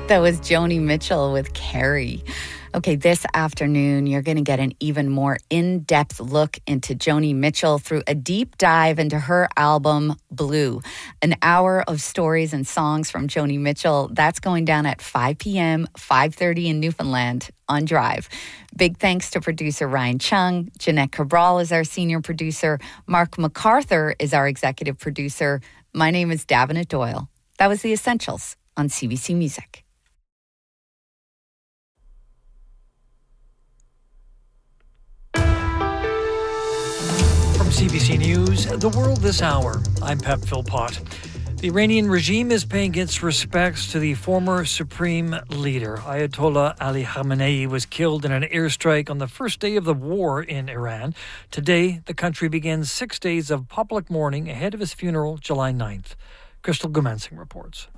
That was Joni Mitchell with Carrie. Okay, this afternoon, you're going to get an even more in-depth look into Joni Mitchell through a deep dive into her album, Blue. An hour of stories and songs from Joni Mitchell. That's going down at 5 p.m., 5:30 in Newfoundland on Drive. Big thanks to producer Ryan Chung. Jeanette Cabral is our senior producer. Mark MacArthur is our executive producer. My name is Davenant Doyle. That was The Essentials on CBC Music. From CBC News, The World This Hour, I'm Pep Philpott. The Iranian regime is paying its respects to the former supreme leader. Ayatollah Ali Khamenei was killed in an airstrike on the first day of the war in Iran. Today, the country begins 6 days of public mourning ahead of his funeral, July 9th. Crystal Gumansing reports.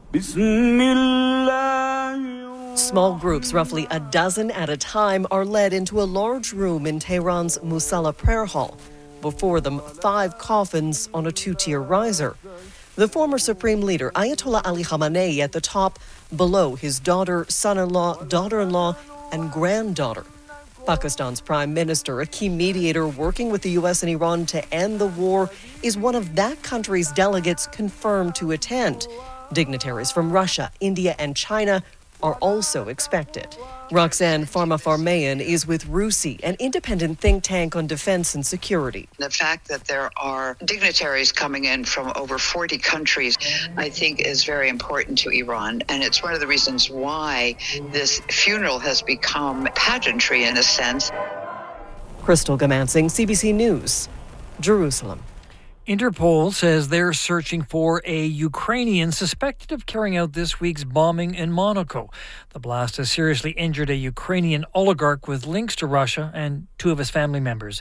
Small groups, roughly a dozen at a time, are led into a large room in Tehran's Musalla prayer hall. Before them, 5 coffins on a 2-tier riser. The former supreme leader, Ayatollah Ali Khamenei, at the top, below his daughter, son-in-law, daughter-in-law, and granddaughter. Pakistan's prime minister, a key mediator working with the U.S. and Iran to end the war, is one of that country's delegates confirmed to attend. Dignitaries from Russia, India, and China are also expected. Roxanne Farmafarmayan is with RUSI, an independent think tank on defense and security. The fact that there are dignitaries coming in from over 40 countries, I think, is very important to Iran. And it's one of the reasons why this funeral has become pageantry in a sense. Crystal Gumansing, CBC News, Jerusalem. Interpol says they're searching for a Ukrainian suspected of carrying out this week's bombing in Monaco. The blast has seriously injured a Ukrainian oligarch with links to Russia and 2 of his family members.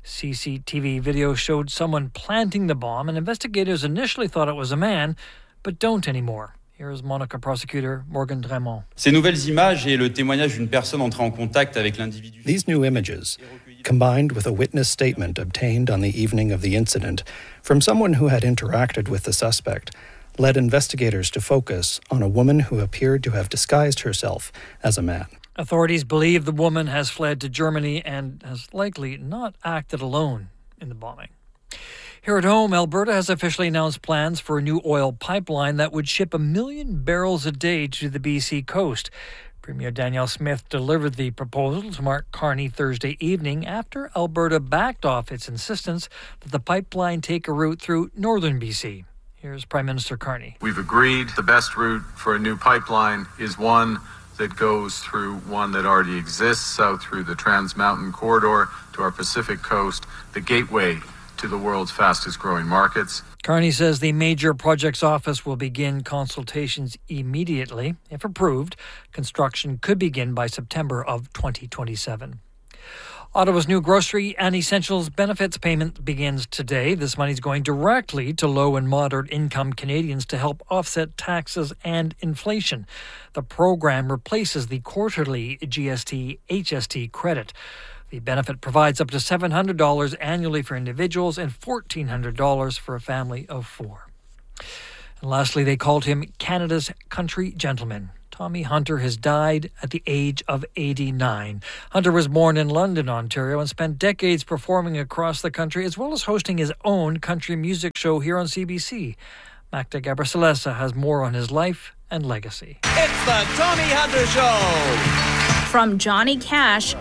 CCTV video showed someone planting the bomb, and investigators initially thought it was a man, but don't anymore. Here's Monaco prosecutor Morgan Dremont. Ces nouvelles images et le témoignage d'une personne entrée en contact avec l'individu. These new images, combined with a witness statement obtained on the evening of the incident from someone who had interacted with the suspect, led investigators to focus on a woman who appeared to have disguised herself as a man. Authorities believe the woman has fled to Germany and has likely not acted alone in the bombing. Here at home, Alberta has officially announced plans for a new oil pipeline that would ship 1 million barrels a day to the BC coast. Premier Danielle Smith delivered the proposal to Mark Carney Thursday evening after Alberta backed off its insistence that the pipeline take a route through northern BC. Here's Prime Minister Carney. We've agreed the best route for a new pipeline is one that goes through one that already exists, south through the Trans Mountain Corridor to our Pacific coast, the gateway to the world's fastest growing markets. Carney says the Major Projects Office will begin consultations immediately. If approved, construction could begin by September of 2027. Ottawa's new grocery and essentials benefits payment begins today. This money is going directly to low and moderate income Canadians to help offset taxes and inflation. The program replaces the quarterly GST HST credit. The benefit provides up to $700 annually for individuals and $1,400 for a family of 4. And lastly, they called him Canada's country gentleman. Tommy Hunter has died at the age of 89. Hunter was born in London, Ontario, and spent decades performing across the country, as well as hosting his own country music show here on CBC. Magda Gabrisalesa has more on his life and legacy. It's the Tommy Hunter Show! From Johnny Cash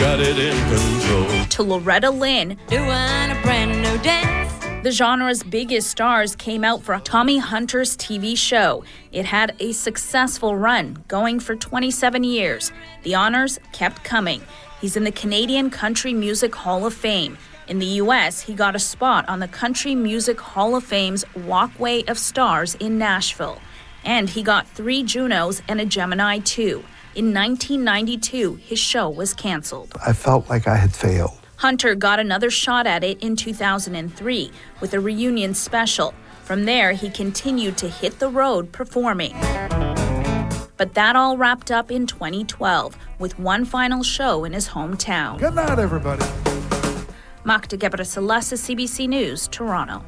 to Loretta Lynn, doing a brand new dance. The genre's biggest stars came out for Tommy Hunter's TV show. It had a successful run, going for 27 years. The honors kept coming. He's in the Canadian Country Music Hall of Fame. In the U.S., he got a spot on the Country Music Hall of Fame's Walkway of Stars in Nashville. And he got 3 Junos and a Gemini, too. In 1992, his show was canceled. I felt like I had failed. Hunter got another shot at it in 2003 with a reunion special. From there, he continued to hit the road performing. But that all wrapped up in 2012 with one final show in his hometown. Good night, everybody. Magda Gabrisalesa, CBC News, Toronto.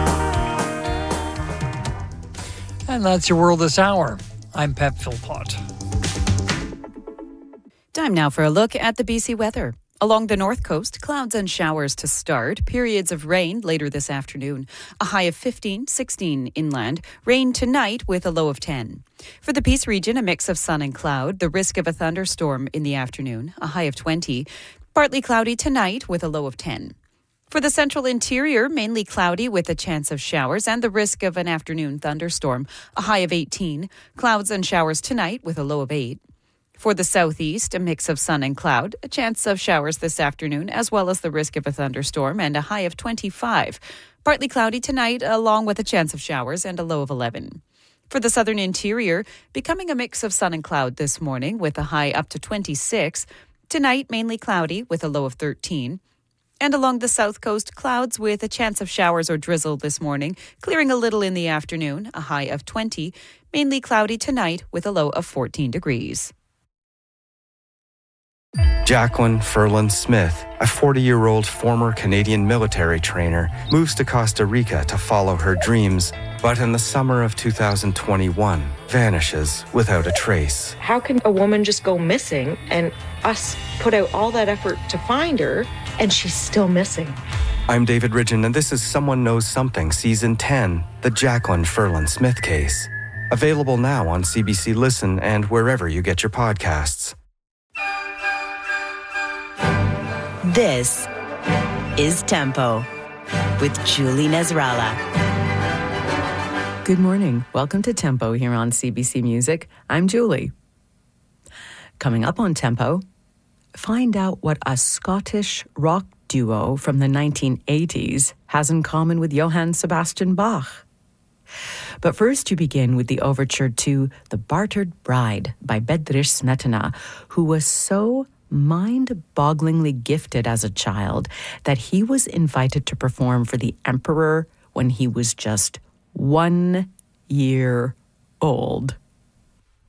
And that's your World This Hour. I'm Pep Philpott. Time now for a look at the BC weather. Along the north coast, clouds and showers to start. Periods of rain later this afternoon. A high of 15, 16 inland. Rain tonight with a low of 10. For the Peace region, a mix of sun and cloud. The risk of a thunderstorm in the afternoon. A high of 20. Partly cloudy tonight with a low of 10. For the central interior, mainly cloudy with a chance of showers and the risk of an afternoon thunderstorm. A high of 18. Clouds and showers tonight with a low of 8. For the southeast, a mix of sun and cloud, a chance of showers this afternoon, as well as the risk of a thunderstorm, and a high of 25. Partly cloudy tonight, along with a chance of showers and a low of 11. For the southern interior, becoming a mix of sun and cloud this morning, with a high up to 26. Tonight, mainly cloudy, with a low of 13. And along the south coast, clouds with a chance of showers or drizzle this morning, clearing a little in the afternoon, a high of 20. Mainly cloudy tonight, with a low of 14 degrees. Jacqueline Ferland Smith, a 40-year-old former Canadian military trainer, moves to Costa Rica to follow her dreams, but in the summer of 2021, vanishes without a trace. How can a woman just go missing and us put out all that effort to find her and she's still missing? I'm David Ridgen, and this is Someone Knows Something, Season 10, the Jacqueline Ferland Smith case. Available now on CBC Listen and wherever you get your podcasts. This is Tempo with Julie Nasrallah. Good morning. Welcome to Tempo here on CBC Music. I'm Julie. Coming up on Tempo, find out what a Scottish rock duo from the 1980s has in common with Johann Sebastian Bach. But first, you begin with the overture to The Bartered Bride by Bedřich Smetana, who was so mind-bogglingly gifted as a child that he was invited to perform for the emperor when he was just 1 year old.